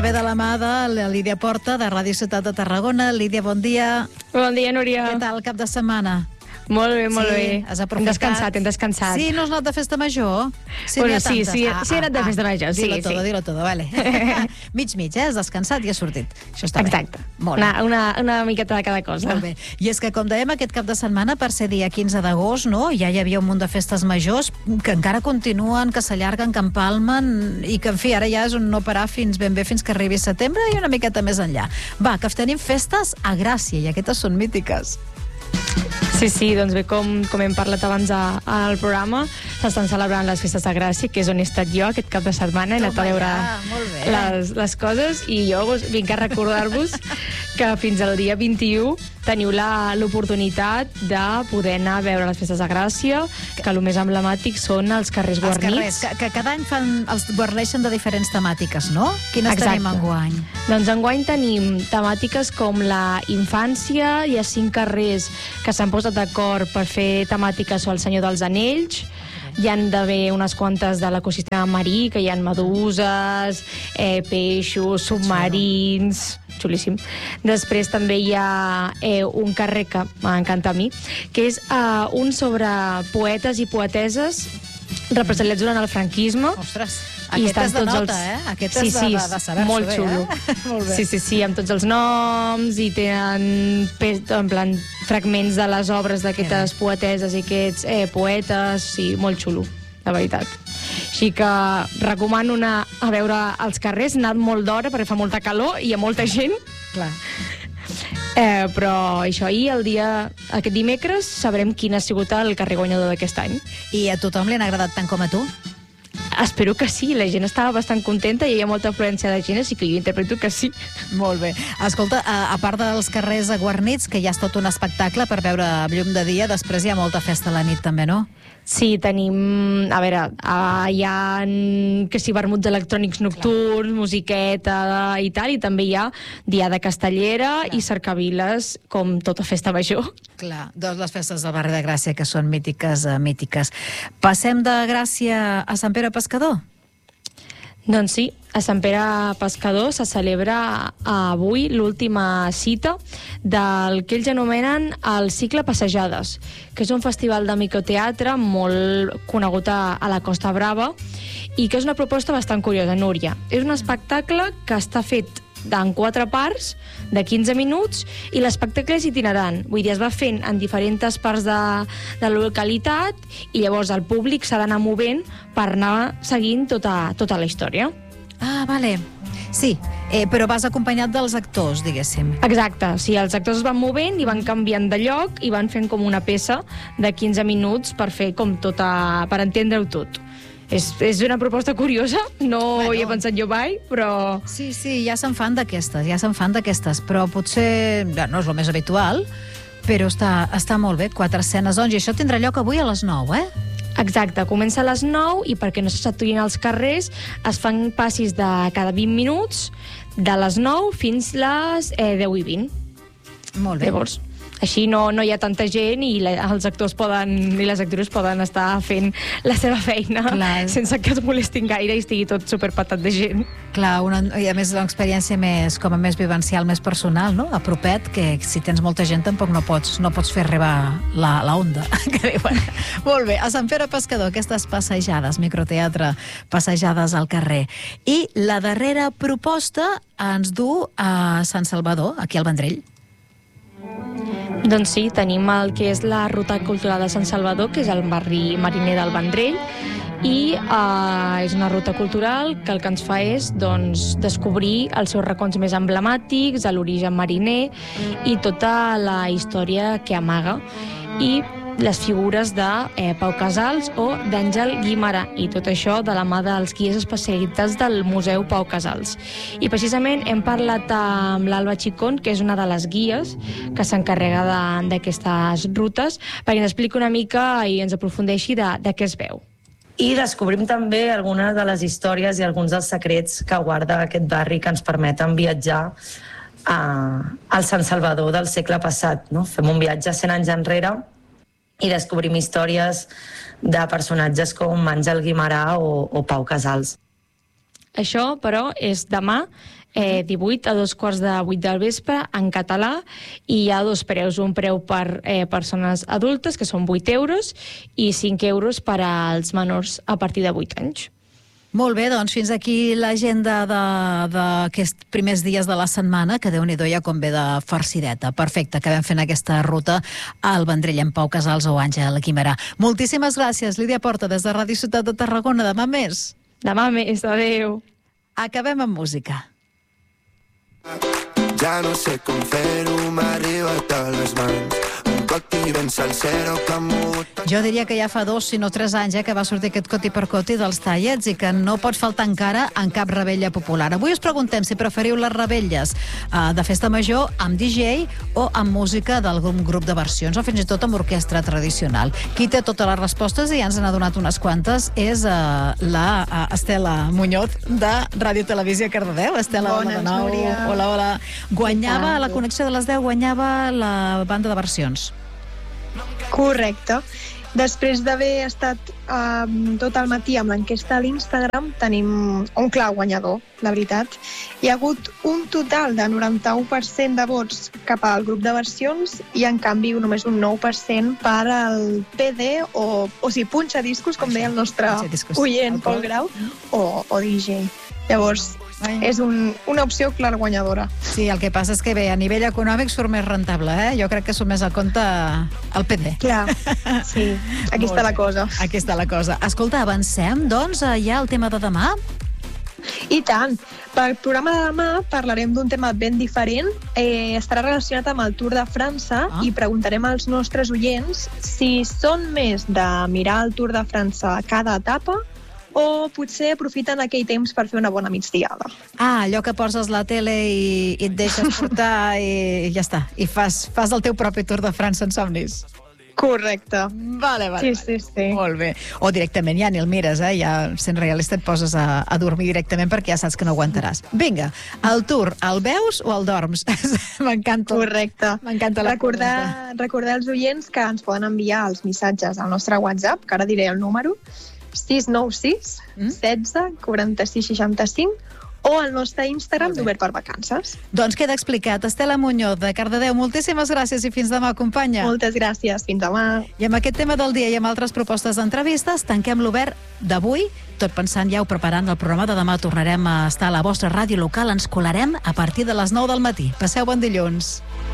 Ve de la mà de la Lídia Porta, de Ràdio Ciutat de Tarragona. Lídia, bon dia. Bon dia, Núria. Què tal el cap de setmana? Molt bé, molt bé. Has aprofitat? Hem descansat. Sí, no has anat de festa major? Sí, he anat de festa major, sí. Dilo todo, vale. Mig, has descansat i has sortit. Això està bé. Exacte. Una miqueta de cada cosa. Molt bé. I és que, com dèiem, aquest cap de setmana, per ser dia 15 d'agost, no? Ja hi havia un munt de festes majors que encara continuen, que s'allarguen, que empalmen, i que, en fi, ara ja és un no parar fins ben bé fins que arribi setembre i una miqueta més enllà. Va, que tenim festes a Gràcia, i aquestes són mítiques. Sí, doncs bé, com hem parlat abans al programa, s'estan celebrant les festes de Gràcia, que és on he estat jo aquest cap de setmana, he anat a veure les coses, i jo vinc a recordar-vos que fins al dia 21 teniu l'oportunitat de poder anar a veure les festes de Gràcia, que el més emblemàtic són els carrers guarnits. Que cada any els guarneixen de diferents temàtiques, no? Quines tenim enguany? Doncs enguany tenim temàtiques com la infància, hi ha 5 carrers que s'han posat d'acord per fer temàtiques al Senyor dels Anells. Hi han d'haver unes quantes de l'ecosistema marí, que hi ha meduses, peixos, submarins... Xulíssim. Després també hi ha un carrer que m'encanta a mi, que és un sobre poetes i poeteses representats durant el franquisme. Ostres, aquest és de nota, Aquest és de saber-s'ho bé, molt xulo. Molt bé. Sí, amb tots els noms, i tenen en plan fragments de les obres d'aquestes poeteses i aquests poetes, sí, molt xulo, de veritat. Així que recomano anar a veure els carrers, anar molt d'hora perquè fa molta calor i hi ha molta gent. Clar. Però això, aquest dimecres sabrem quin ha sigut el carrer guanyador d'aquest any. I a tothom li han agradat tant com a tu? Espero que sí, la gent estava bastant contenta i hi ha molta afluència de gent, així que jo interpreto que sí. Molt bé. Escolta, a part dels carrers guarnits, que ja és tot un espectacle per veure llum de dia, després hi ha molta festa a la nit també, no? Sí, tenim... A veure, hi ha vermuts electrònics nocturns, musiqueta i tal, i també hi ha Diada Castellera i cercaviles, com tota festa major. Clar, doncs les festes del barri de Gràcia, que són mítiques. Passem de Gràcia a Sant Pere Pescador? Doncs sí, a Sant Pere Pescador se celebra avui l'última cita del que ells anomenen el cicle Passejades, que és un festival de microteatre molt conegut a la Costa Brava i que és una proposta bastant curiosa, Núria. És un espectacle que està fet en 4 parts de 15 minuts i l'espectacle és itinerant, vull dir, es va fent en diferents parts de la localitat i llavors el públic s'ha d'anar movent per anar seguint tota la història. Ah, vale. Sí, però vas acompanyat dels actors, diguéssim. Exacte, sí, els actors es van movent i van canviant de lloc i van fent com una peça de 15 minuts per fer com per entendre-ho tot. És una proposta curiosa, no hi he pensat jo mai, però... Sí, ja se'n fan d'aquestes, però potser no és el més habitual, però està molt bé, 4 escenes, doncs, i això tindrà lloc avui a les 9, Exacte, comença a les 9 i perquè no se saturin els carrers es fan passis de cada 20 minuts de les 9 fins les 10 i 20. Molt bé. Llavors, així no hi ha tanta gent i els actors i les actrius poden estar fent la seva feina sense que es molestin gaire i estigui tot superpatat de gent. Clar, i a més una experiència més vivencial, més personal, no? A propet, que si tens molta gent tampoc no pots fer arribar la onda, que diuen. Molt bé, a Sant Pere Pescador, aquestes passejades, microteatre, passejades al carrer. I la darrera proposta ens du a Sant Salvador, aquí al Vendrell. Doncs sí, tenim el que és la Ruta Cultural de Sant Salvador, que és el barri mariner del Vendrell, i és una ruta cultural que el que ens fa és descobrir els seus racons més emblemàtics, l'origen mariner i tota la història que amaga, i les figures de Pau Casals o d'Àngel Guimerà, i tot això de la mà dels guies especialitzats del Museu Pau Casals. I precisament hem parlat amb l'Alba Chicón, que és una de les guies que s'encarrega d'aquestes rutes, perquè ens expliqui una mica i ens aprofundeixi de què es veu. I descobrim també algunes de les històries i alguns dels secrets que guarda aquest barri que ens permeten viatjar al Sant Salvador del segle passat. Fem un viatge 100 anys enrere i descobrim històries de personatges com Àngel Guimerà o Pau Casals. Això, però, és demà, 18 a 7:15 del vespre, en català, i hi ha dos preus. Un preu per persones adultes, que són 8 euros, i 5 euros per als menors a partir de 8 anys. Molt bé, doncs fins aquí l'agenda d'aquests primers dies de la setmana, que Déu-n'hi-do ja com ve de farcideta. Perfecte, acabem fent aquesta ruta al Vendrell amb Pau Casals o Àngel Guimerà. Moltíssimes gràcies, Lídia Porta, des de Ràdio Ciutat de Tarragona. Demà més. Demà més, adeu. Acabem amb música. Ja no sé com fer-ho, m'ha arribat a les mans. Un coti ben salsero que m'ut... Jo diria que ja fa 2, si no 3 anys, que va sortir aquest coti per coti dels tallets i que no pot faltar encara en cap rebella popular. Avui us preguntem si preferiu les rebelles de festa major amb DJ o amb música d'algun grup de versions o fins i tot amb orquestra tradicional. Qui té totes les respostes, i ja ens n'ha donat unes quantes, és la Estela Muñoz de Ràdio Televisió Cardedeu. Estela, Bones, hola de nou. Núria. Hola, hola. Guanyava la connexió de les 10, guanyava la banda de versions. Correcte. Després d'haver estat tot el matí amb l'enquesta a l'Instagram, tenim un clar guanyador, la veritat. Hi ha hagut un total de 91% de vots cap al grup de versions i, en canvi, només un 9% per al PD o sigui, punxa discos, com deia el nostre oient, Pol Grau, o DJ. Llavors, és una opció clar guanyadora. Sí, el que passa és que bé, a nivell econòmic surt més rentable, Jo crec que surt més a compte el PD. Clar, sí, aquí està la cosa. Aquí està la cosa. Escolta, avancem, doncs, ja al tema de demà? I tant. Pel programa de demà parlarem d'un tema ben diferent. Estarà relacionat amb el Tour de França i preguntarem als nostres oients si són més de mirar el Tour de França a cada etapa o potser aprofiten aquell temps per fer una bona migdiada. Allò que poses la tele i et deixes portar i ja està. I fas el teu propi Tour de França en somnis. Correcte. Vale. Sí. Molt bé. O directament ja ni el mires, Ja sent realista et poses a dormir directament perquè ja saps que no aguantaràs. Vinga, el Tour, el veus o el dorms? M'encanta. Correcte. M'encanta la pregunta. Recordar als oients que ens poden enviar els missatges al nostre WhatsApp, que ara diré el número, 696 16 46 65, o al nostre Instagram d'Obert per Vacances. Doncs queda explicat. Estela Muñoz, de Cardedeu, moltíssimes gràcies i fins demà, companya. Moltes gràcies, fins demà. I amb aquest tema del dia i amb altres propostes d'entrevistes, tanquem l'Obert d'avui, tot pensant ja o preparant el programa de demà. Tornarem a estar a la vostra ràdio local, ens colarem a partir de les 9 del matí. Passeu bon dilluns.